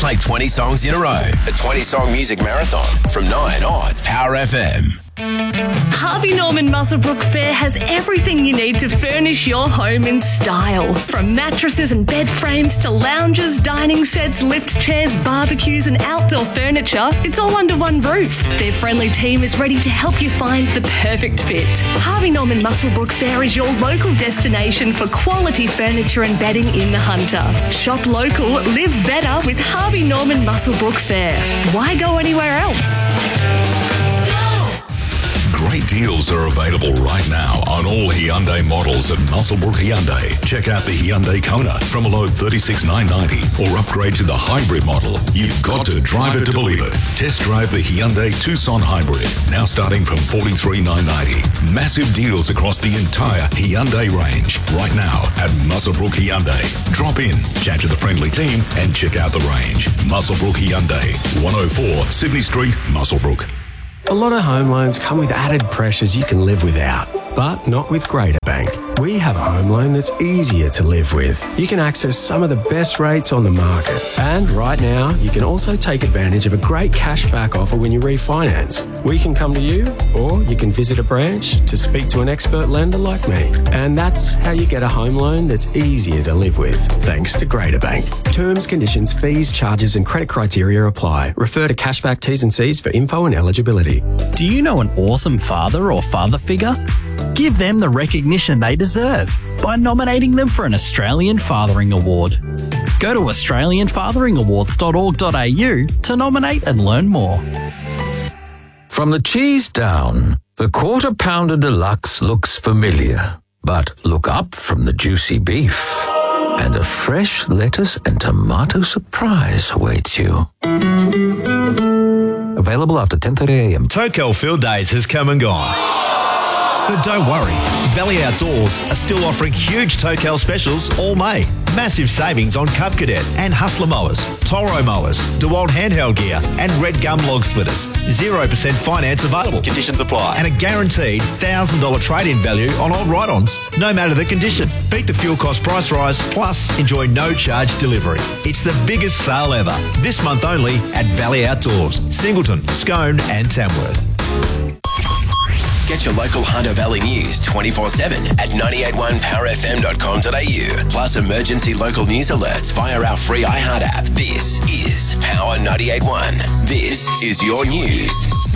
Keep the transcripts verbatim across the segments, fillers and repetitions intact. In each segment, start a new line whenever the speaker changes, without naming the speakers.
play twenty songs in a row. A twenty-song music marathon from nine on Power F M.
Harvey Norman Muswellbrook Fair has everything you need to furnish your home in style. From mattresses and bed frames to lounges, dining sets, lift chairs, barbecues and outdoor furniture, it's all under one roof. Their friendly team is ready to help you find the perfect fit. Harvey Norman Muswellbrook Fair is your local destination for quality furniture and bedding in the Hunter. Shop local, live better with Harvey Norman Muswellbrook Fair. Why go anywhere else?
Great deals are available right now on all Hyundai models at Muswellbrook Hyundai. Check out the Hyundai Kona from a low thirty-six thousand nine hundred ninety or upgrade to the hybrid model. You've got to drive it to believe it. Test drive the Hyundai Tucson Hybrid, now starting from forty-three thousand nine hundred ninety. Massive deals across the entire Hyundai range right now at Muswellbrook Hyundai. Drop in, chat to the friendly team and check out the range. Muswellbrook Hyundai, one oh four Sydney Street, Muswellbrook.
A lot of home loans come with added pressures you can live without, but not with Greater Bank. We have a home loan that's easier to live with. You can access some of the best rates on the market. And right now, you can also take advantage of a great cashback offer when you refinance. We can come to you, or you can visit a branch to speak to an expert lender like me. And that's how you get a home loan that's easier to live with, thanks to Greater Bank. Terms, conditions, fees, charges and credit criteria apply. Refer to cashback T's and C's for info and eligibility.
Do you know an awesome father or father figure? Give them the recognition they deserve by nominating them for an Australian Fathering Award. Go to australian fathering awards dot org dot a u to nominate and learn more.
From the cheese down, the Quarter Pounder Deluxe looks familiar. But look up from the juicy beef, and a fresh lettuce and tomato surprise awaits you. Available after ten thirty a m.
Tocal Field Days has come and gone. But don't worry, Valley Outdoors are still offering huge Tocal specials all May. Massive savings on Cub Cadet and Hustler mowers, Toro mowers, DeWalt handheld gear and Red Gum log splitters. zero percent finance available. Conditions apply. And a guaranteed one thousand dollars trade-in value on old ride-ons, no matter the condition. Beat the fuel cost price rise, plus enjoy no charge delivery. It's the biggest sale ever. This month only at Valley Outdoors, Singleton, Scone and Tamworth.
Get your local Hunter Valley news twenty-four seven at nine eight one power f m dot com dot a u. Plus emergency local news alerts via our free iHeart app. This is Power ninety-eight point one. This is your news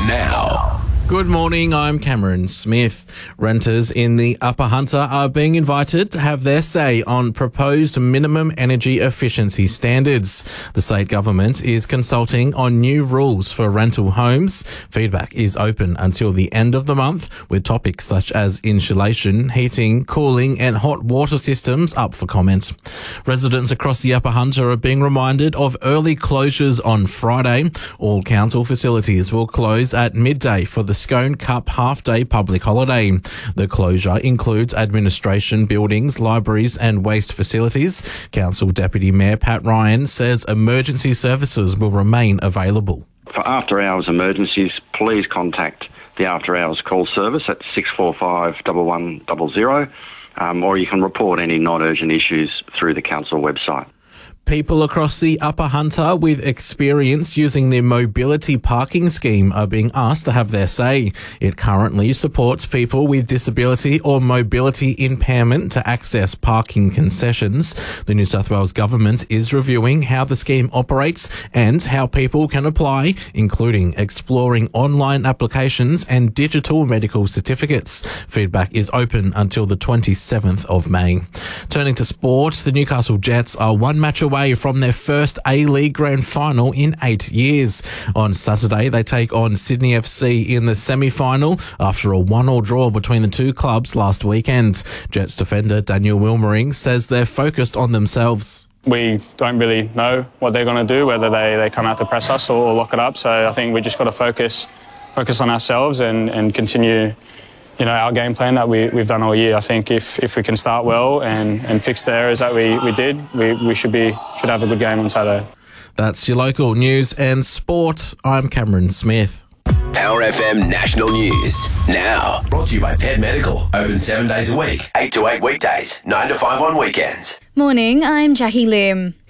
now.
Good morning, I'm Cameron Smith. Renters in the Upper Hunter are being invited to have their say on proposed minimum energy efficiency standards. The state government is consulting on new rules for rental homes. Feedback is open until the end of the month, with topics such as insulation, heating, cooling and hot water systems up for comment. Residents across the Upper Hunter are being reminded of early closures on Friday. All council facilities will close at midday for the Scone Cup half-day public holiday. The closure includes administration buildings, libraries and waste facilities. Council Deputy Mayor Pat Ryan says emergency services will remain available.
For after-hours emergencies, please contact the after-hours call service at six four five, one one zero zero, um, or you can report any non-urgent issues through the council website.
People across the Upper Hunter with experience using the mobility parking scheme are being asked to have their say. It currently supports people with disability or mobility impairment to access parking concessions. The New South Wales government is reviewing how the scheme operates and how people can apply, including exploring online applications and digital medical certificates. Feedback is open until the twenty-seventh of May. Turning to sport, the Newcastle Jets are one match away from their first A-League Grand Final in eight years. On Saturday, they take on Sydney F C in the semi-final after a one-all draw between the two clubs last weekend. Jets defender Daniel Wilmering says they're focused on themselves.
We don't really know what they're going to do, whether they, they come out to press us or, or lock it up. So I think we just got to focus focus on ourselves and, and continue you know, our game plan that we, we've done all year. I think if, if we can start well and, and fix the errors that we, we did, we, we should be should have a good game on Saturday.
That's your local news and sport. I'm Cameron Smith.
Power F M National News now. Brought to you by Pet Medical. Open seven days a week, eight to eight weekdays, nine to five on weekends.
Morning, I'm Jackie Lim.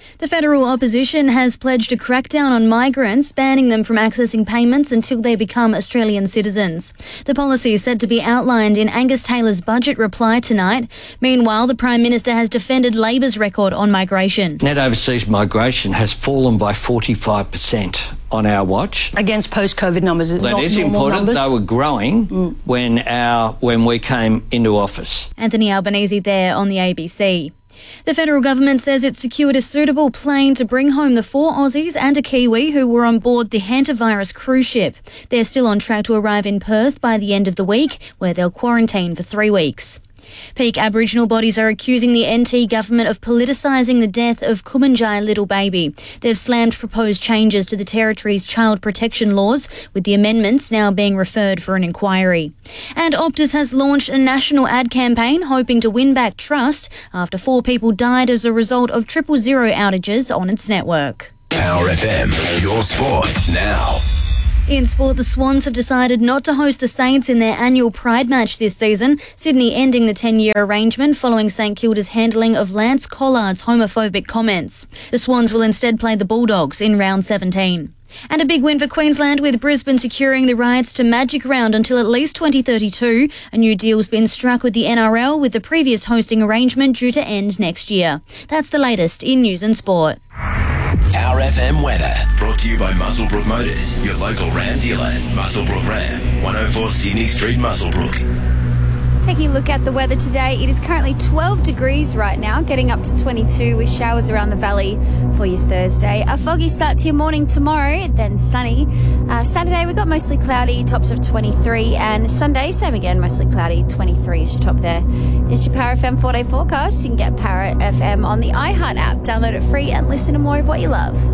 The federal opposition has pledged a crackdown on migrants, banning them from accessing payments until they become Australian citizens. The policy is said to be outlined in Angus Taylor's budget reply tonight. Meanwhile, the Prime Minister has defended Labor's record on migration.
Net overseas migration has fallen by forty-five percent on our watch.
Against post-COVID numbers.
That
not
is
normal
important.
Numbers.
They were growing mm. when our when we came into office.
Anthony Albanese there on the A B C. The federal government says it secured a suitable plane to bring home the four Aussies and a Kiwi who were on board the hantavirus cruise ship. They're still on track to arrive in Perth by the end of the week, where they'll quarantine for three weeks. Peak Aboriginal bodies are accusing the N T government of politicising the death of Kumanjai little baby. They've slammed proposed changes to the territory's child protection laws, with the amendments now being referred for an inquiry. And Optus has launched a national ad campaign hoping to win back trust after four people died as a result of triple zero outages on its network.
Power F M, your sport now.
In sport, the Swans have decided not to host the Saints in their annual Pride match this season, Sydney ending the ten-year arrangement following St Kilda's handling of Lance Collard's homophobic comments. The Swans will instead play the Bulldogs in round seventeen. And a big win for Queensland, with Brisbane securing the rights to Magic Round until at least twenty thirty-two. A new deal's been struck with the N R L, with the previous hosting arrangement due to end next year. That's the latest in news and sport.
Power F M weather, brought to you by Muswellbrook Motors, your local Ram dealer. Muswellbrook Ram, one oh four Sydney Street, Muswellbrook.
Taking a look at the weather today, it is currently twelve degrees right now, getting up to twenty-two with showers around the valley for your Thursday. A foggy start to your morning tomorrow, then sunny. Uh, Saturday we've got mostly cloudy, tops of twenty-three, and Sunday, same again, mostly cloudy, twenty-three is your top there. It's your Power F M four-day forecast. You can get Power F M on the iHeart app. Download it free and listen to more of what you love.